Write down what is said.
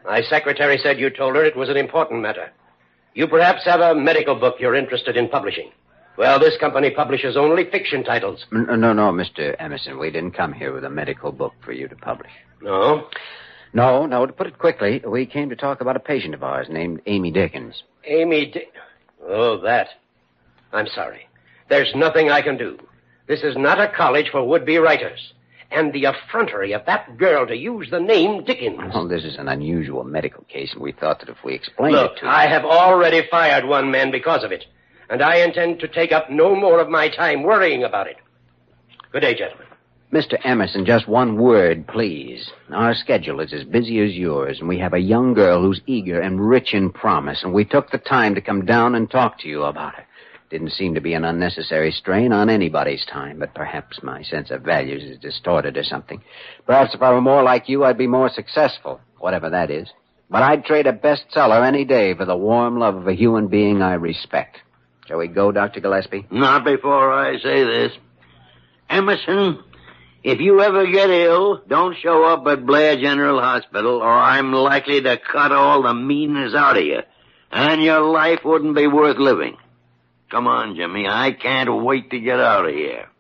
My secretary said you told her it was an important matter. You perhaps have a medical book you're interested in publishing. Well, this company publishes only fiction titles. No, Mr. Emerson. We didn't come here with a medical book for you to publish. No? No. To put it quickly, we came to talk about a patient of ours named Amy Dickens. Oh, that. I'm sorry. There's nothing I can do. This is not a college for would-be writers. And the effrontery of that girl to use the name Dickens. Well, this is an unusual medical case, and we thought that if we explained Look, it to you... I have already fired one man because of it. And I intend to take up no more of my time worrying about it. Good day, gentlemen. Mr. Emerson, just one word, please. Our schedule is as busy as yours, and we have a young girl who's eager and rich in promise, and we took the time to come down and talk to you about her. Didn't seem to be an unnecessary strain on anybody's time, but perhaps my sense of values is distorted or something. Perhaps if I were more like you, I'd be more successful, whatever that is. But I'd trade a bestseller any day for the warm love of a human being I respect. Shall we go, Dr. Gillespie? Not before I say this. Emerson, if you ever get ill, don't show up at Blair General Hospital, or I'm likely to cut all the meanness out of you, and your life wouldn't be worth living. Come on, Jimmy. I can't wait to get out of here.